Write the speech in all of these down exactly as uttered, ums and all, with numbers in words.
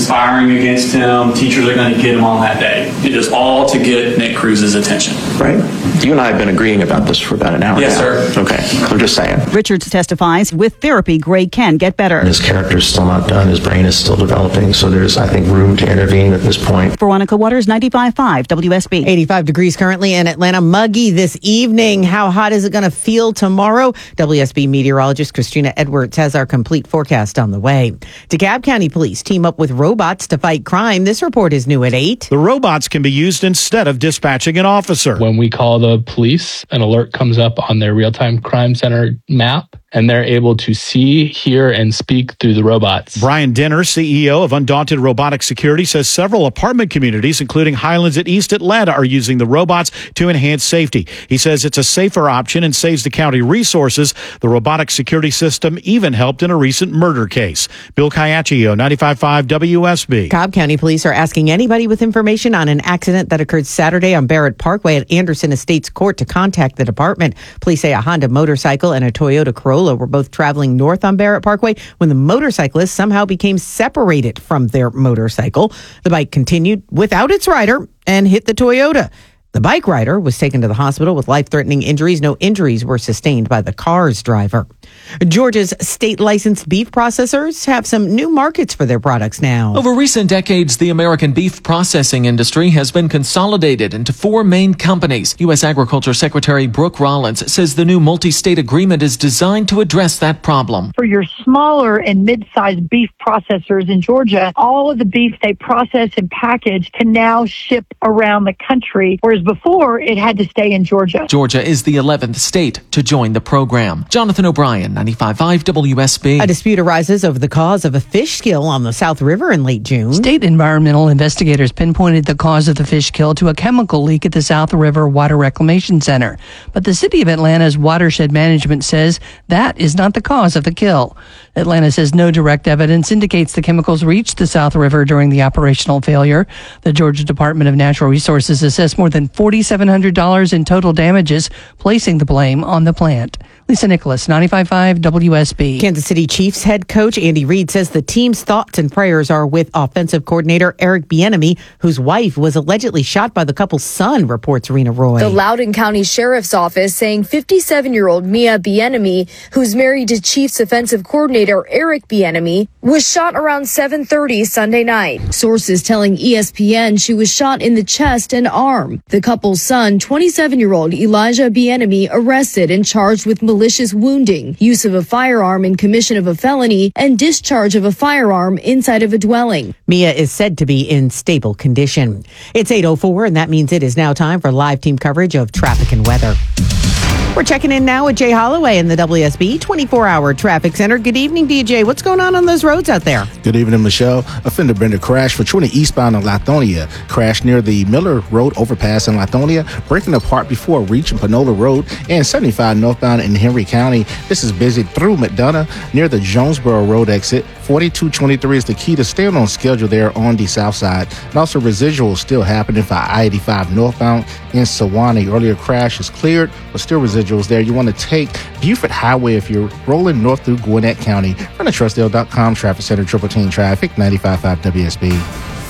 conspiring against him. Teachers are going to get him on that day. It is all to get Nick Cruz's attention. Right. You and I have been agreeing about this for about an hour yes, now. Yes, sir. Okay. I'm just saying. Richards testifies with therapy, Gray can get better. His character's still not done. His brain is still developing. So there's, I think, room to intervene at this point. Veronica Waters, ninety-five point five W S B. eighty-five degrees currently in Atlanta. Muggy this evening. How hot is it going to feel tomorrow? W S B meteorologist Christina Edwards has our complete forecast on the way. DeKalb County Police team up with robots to fight crime. This report is new at eight. The robots can be used instead of dispatching an officer. When we call the police, an alert comes up on their real-time crime center map, and they're able to see, hear, and speak through the robots. Brian Dinner, C E O of Undaunted Robotic Security, says several apartment communities, including Highlands at East Atlanta, are using the robots to enhance safety. He says it's a safer option and saves the county resources. The robotic security system even helped in a recent murder case. Bill Caiaccio, ninety-five point five W S B. Cobb County Police are asking anybody with information on an accident that occurred Saturday on Barrett Parkway at Anderson Estates Court to contact the department. Police say a Honda motorcycle and a Toyota Corolla were both traveling north on Barrett Parkway when the motorcyclist somehow became separated from their motorcycle. The bike continued without its rider and hit the Toyota. The bike rider was taken to the hospital with life-threatening injuries. No injuries were sustained by the car's driver. Georgia's state-licensed beef processors have some new markets for their products now. Over recent decades, the American beef processing industry has been consolidated into four main companies. U S Agriculture Secretary Brooke Rollins says the new multi-state agreement is designed to address that problem. For your smaller and mid-sized beef processors in Georgia, all of the beef they process and package can now ship around the country, whereas before it had to stay in Georgia. Georgia is the eleventh state to join the program. Jonathan O'Brien, ninety-five point five W S B. A dispute arises over the cause of a fish kill on the South River in late June. State environmental investigators pinpointed the cause of the fish kill to a chemical leak at the South River Water Reclamation Center. But the City of Atlanta's Watershed Management says that is not the cause of the kill. Atlanta says no direct evidence indicates the chemicals reached the South River during the operational failure. The Georgia Department of Natural Resources assessed more than four thousand seven hundred dollars in total damages, placing the blame on the plant. Lisa Nicholas, ninety-five point five W S B. Kansas City Chiefs head coach Andy Reid says the team's thoughts and prayers are with offensive coordinator Eric Bieniemy, whose wife was allegedly shot by the couple's son, reports Rena Roy. The Loudoun County Sheriff's Office saying fifty-seven-year-old Mia Bieniemy, who's married to Chiefs offensive coordinator Eric Bieniemy, was shot around seven thirty Sunday night. Sources telling E S P N she was shot in the chest and arm. The couple's son, twenty-seven-year-old Elijah Bieniemy, arrested and charged with malicious wounding, use of a firearm in commission of a felony, and discharge of a firearm inside of a dwelling. Mia is said to be in stable condition. It's eight oh four, and that means it is now time for live team coverage of traffic and weather. We're checking in now with Jay Holloway in the W S B twenty-four hour Traffic Center. Good evening, D J. What's going on on those roads out there? Good evening, Michelle. A fender bender crash for twenty eastbound in Lithonia. Crash near the Miller Road overpass in Lithonia, breaking apart before reaching Panola Road, and seventy-five northbound in Henry County. This is busy through McDonough near the Jonesboro Road exit. forty-two twenty-three is the key to staying on schedule there on the south side. And also residuals still happening for I eighty-five northbound in Sewanee. Earlier crash is cleared, but still residuals there. You want to take Buford Highway if you're rolling north through Gwinnett County. Run a Trustdale dot com Traffic Center Triple Team Traffic, ninety-five point five W S B.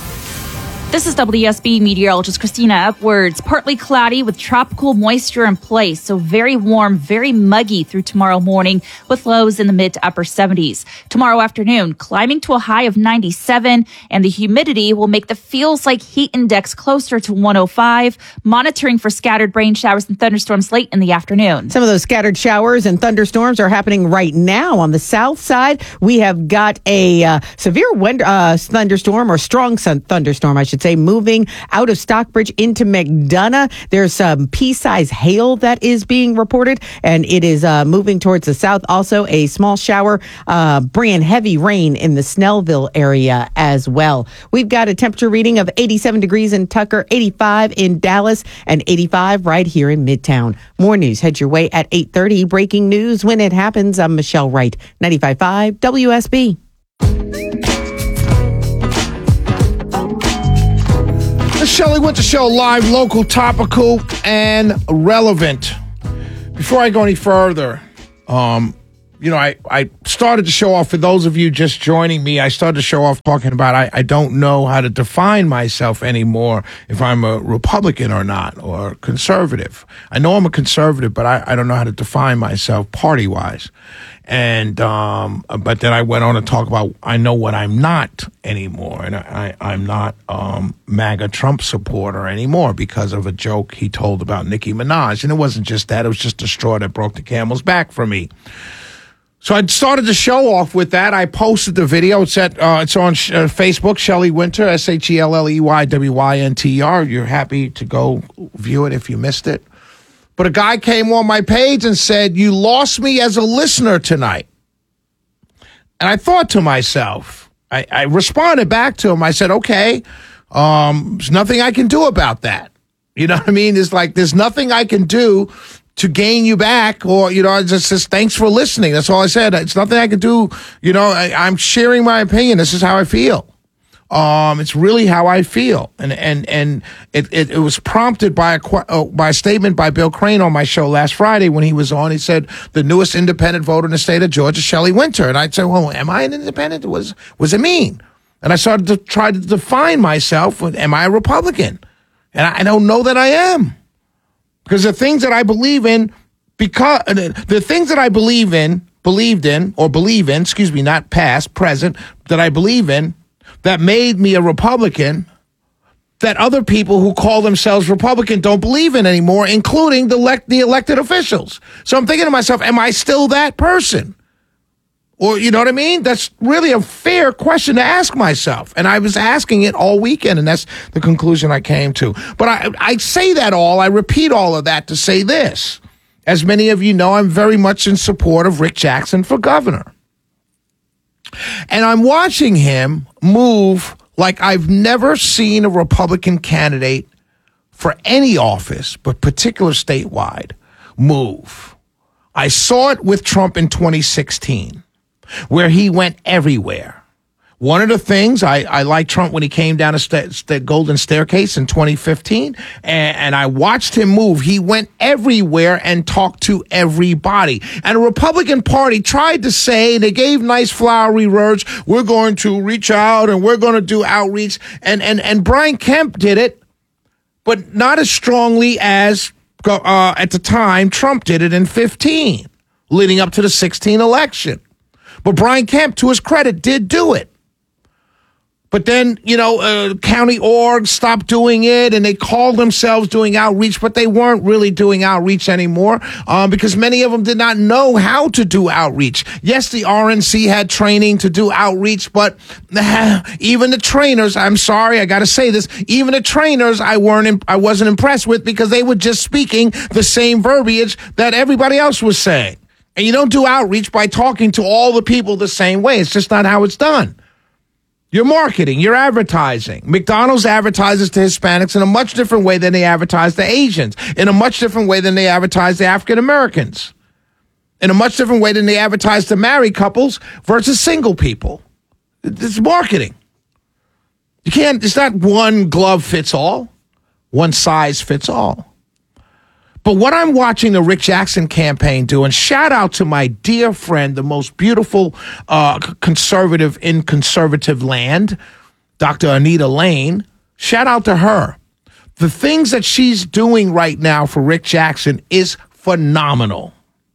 This is W S B meteorologist Christina Edwards. Partly cloudy with tropical moisture in place, so very warm, very muggy through tomorrow morning with lows in the mid to upper seventies. Tomorrow afternoon, climbing to a high of ninety-seven, and the humidity will make the feels like heat index closer to one oh five, monitoring for scattered rain showers and thunderstorms late in the afternoon. Some of those scattered showers and thunderstorms are happening right now on the south side. We have got a uh, severe wind, uh, thunderstorm or strong sun- thunderstorm, I should say, moving out of Stockbridge into McDonough. There's some pea-sized hail that is being reported, and it is uh, moving towards the south. Also, a small shower, uh, bringing heavy rain in the Snellville area as well. We've got a temperature reading of eighty-seven degrees in Tucker, eighty-five in Dallas, and eighty-five right here in Midtown. More news heads your way at eight thirty. Breaking news when it happens. I'm Michelle Wright, ninety-five point five W S B. Shelley Winter Show, live, local, topical, and relevant. Before I go any further, um, you know, I, I started to show off, for those of you just joining me, I started to show off talking about I, I don't know how to define myself anymore if I'm a Republican or not, or conservative. I know I'm a conservative, but I, I don't know how to define myself party-wise. And, um, but then I went on to talk about, I know what I'm not anymore. And I, I'm not, um, MAGA Trump supporter anymore because of a joke he told about Nicki Minaj. And it wasn't just that, it was just a straw that broke the camel's back for me. So I started to show off with that. I posted the video. It's at, uh, it's on sh- uh, Facebook, Shelley Winter, S H E L L E Y W Y N T E R. You're happy to go view it if you missed it. But a guy came on my page and said, "You lost me as a listener tonight." And I thought to myself, I, I responded back to him. I said, okay, um, there's nothing I can do about that. You know what I mean? It's like, there's nothing I can do to gain you back, or, you know, I just says, thanks for listening. That's all I said. It's nothing I can do. You know, I, I'm sharing my opinion. This is how I feel. Um, it's really how I feel. And, and, and it, it, it was prompted by a, uh, by a statement by Bill Crane on my show last Friday when he was on. He said, the newest independent voter in the state of Georgia, Shelley Winter. And I'd say, well, am I an independent? What does, what does it mean? And I started to try to define myself. Am I a Republican? And I, I don't know that I am. Because the things that I believe in, because the things that I believe in, believed in, or believe in, excuse me, not past, present, that I believe in, that made me a Republican, that other people who call themselves Republican don't believe in anymore, including the, elect, the elected officials. So I'm thinking to myself, am I still that person? Or, you know what I mean? That's really a fair question to ask myself. And I was asking it all weekend, and that's the conclusion I came to. But I, I say that all, I repeat all of that to say this. As many of you know, I'm very much in support of Rick Jackson for governor. And I'm watching him move like I've never seen a Republican candidate for any office, but particular statewide, move. I saw it with Trump in twenty sixteen, where he went everywhere. One of the things, I, I liked Trump when he came down the st- st- Golden Staircase in twenty fifteen, and, and I watched him move. He went everywhere and talked to everybody. And the Republican Party tried to say, they gave nice flowery words, we're going to reach out and we're going to do outreach. And, and, and Brian Kemp did it, but not as strongly as uh, at the time Trump did it in fifteen, leading up to the sixteen election. But Brian Kemp, to his credit, did do it. But then, you know, uh, county orgs stopped doing it, and they called themselves doing outreach, but they weren't really doing outreach anymore um, because many of them did not know how to do outreach. Yes, the R N C had training to do outreach, but uh, even the trainers, I'm sorry, I got to say this, even the trainers I weren't, imp- I wasn't impressed with, because they were just speaking the same verbiage that everybody else was saying. And you don't do outreach by talking to all the people the same way. It's just not how it's done. You're marketing, you're advertising. McDonald's advertises to Hispanics in a much different way than they advertise to Asians, in a much different way than they advertise to African Americans, in a much different way than they advertise to married couples versus single people. It's marketing. You can't, it's not one glove fits all, one size fits all. But what I'm watching the Rick Jackson campaign do, and shout out to my dear friend, the most beautiful uh, conservative in conservative land, Doctor Anita Lane, shout out to her. The things that she's doing right now for Rick Jackson is phenomenal.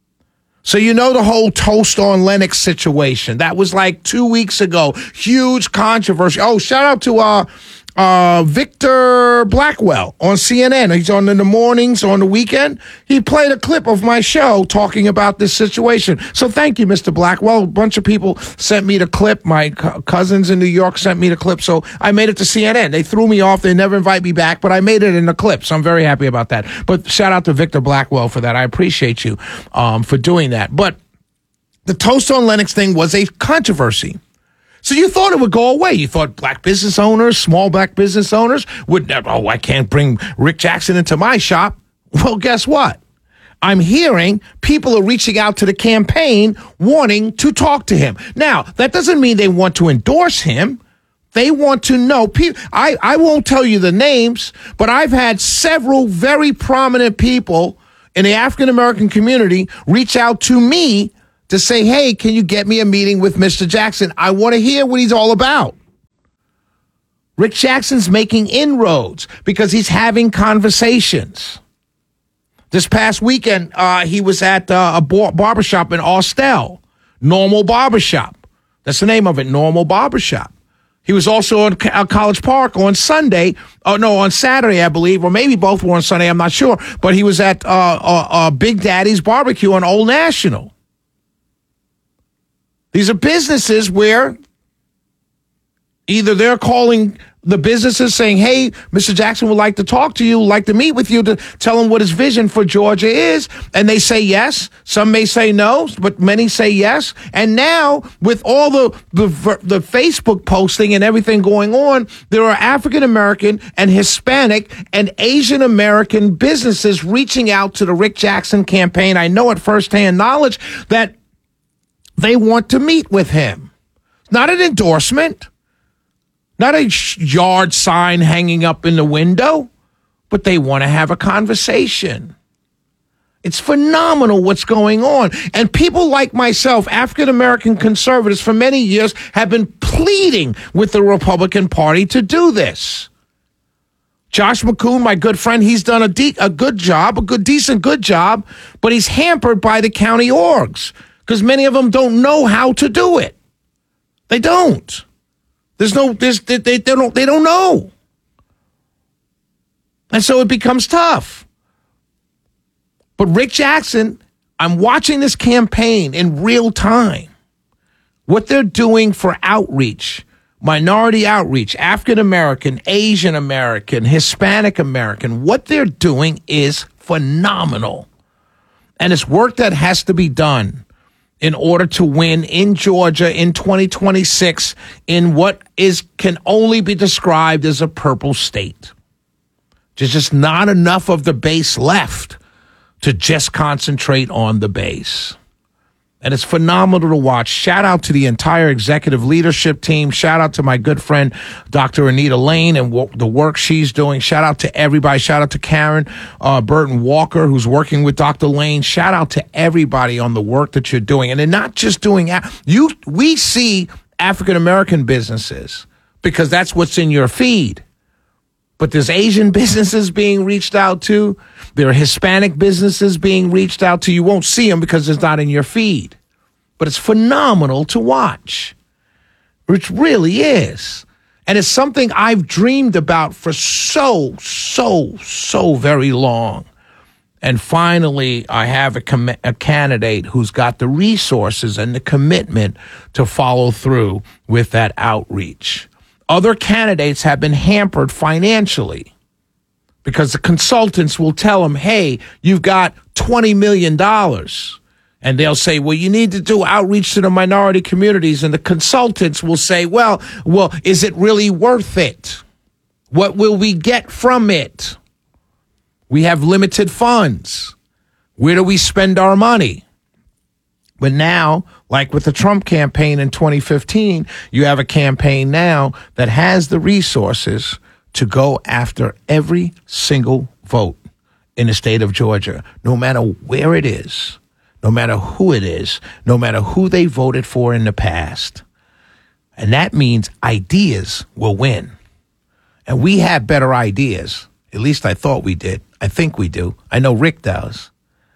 So you know the whole Toast on Lennox situation. That was like two weeks ago. Huge controversy. Oh, shout out to uh, uh, Victor Blackwell on C N N. He's on in the mornings, on the weekend. He played a clip of my show talking about this situation. So thank you, Mister Blackwell. A bunch of people sent me the clip. My co- cousins in New York sent me the clip. So I made it to C N N. They threw me off. They never invite me back, but I made it in the clip. So I'm very happy about that. But shout out to Victor Blackwell for that. I appreciate you um, for doing that. But the Toast on Lennox thing was a controversy. So you thought it would go away. You thought black business owners, small black business owners would never, oh, I can't bring Rick Jackson into my shop. Well, guess what? I'm hearing people are reaching out to the campaign wanting to talk to him. Now, that doesn't mean they want to endorse him. They want to know. I, I won't tell you the names, but I've had several very prominent people in the African-American community reach out to me to say, hey, can you get me a meeting with Mister Jackson? I want to hear what he's all about. Rick Jackson's making inroads because he's having conversations. This past weekend, uh, he was at uh, a bar- barbershop in Austell, Normal Barbershop. That's the name of it, Normal Barbershop. He was also in uh, College Park on Sunday. Oh, no, on Saturday, I believe, or maybe both were on Sunday. I'm not sure. But he was at uh, uh, uh, Big Daddy's Barbecue on Old National. These are businesses where either they're calling the businesses saying, hey, Mister Jackson would like to talk to you, would like to meet with you to tell him what his vision for Georgia is. And they say yes. Some may say no, but many say yes. And now with all the, the, the Facebook posting and everything going on, there are African-American and Hispanic and Asian-American businesses reaching out to the Rick Jackson campaign. I know at firsthand knowledge that they want to meet with him. Not an endorsement. Not a yard sign hanging up in the window, but they want to have a conversation. It's phenomenal what's going on. And people like myself, African-American conservatives, for many years have been pleading with the Republican Party to do this. Josh McCoon, my good friend, he's done a, de- a good job, a good, decent, good job, but he's hampered by the county orgs because many of them don't know how to do it. They don't. There's no, there's, they, they, they don't, they don't know. And so it becomes tough. But Rick Jackson, I'm watching this campaign in real time. What they're doing for outreach, minority outreach, African American, Asian American, Hispanic American, what they're doing is phenomenal. And it's work that has to be done in order to win in Georgia in twenty twenty-six in what is can only be described as a purple state. There's just not enough of the base left to just concentrate on the base. And it's phenomenal to watch. Shout out to the entire executive leadership team. Shout out to my good friend, Doctor Anita Lane, and w- the work she's doing. Shout out to everybody. Shout out to Karen uh, Burton Walker, who's working with Doctor Lane. Shout out to everybody on the work that you're doing. And they're not just doing you. We see African-American businesses because that's what's in your feed. But there's Asian businesses being reached out to. There are Hispanic businesses being reached out to. You won't see them because it's not in your feed. But it's phenomenal to watch. It really is. And it's something I've dreamed about for so, so, so very long. And finally, I have a, com- a candidate who's got the resources and the commitment to follow through with that outreach. Other candidates have been hampered financially because the consultants will tell them, hey, you've got twenty million dollars. And they'll say, well, you need to do outreach to the minority communities. And the consultants will say, well, well, is it really worth it? What will we get from it? We have limited funds. Where do we spend our money? But now, like with the Trump campaign in twenty fifteen, you have a campaign now that has the resources to go after every single vote in the state of Georgia, no matter where it is, no matter who it is, no matter who they voted for in the past. And that means ideas will win. And we have better ideas. At least I thought we did. I think we do. I know Rick does.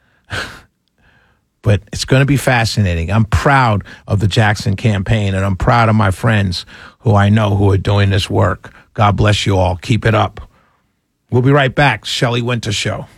But it's going to be fascinating. I'm proud of the Jackson campaign, and I'm proud of my friends who I know who are doing this work. God bless you all. Keep it up. We'll be right back. Shelley Winter Show.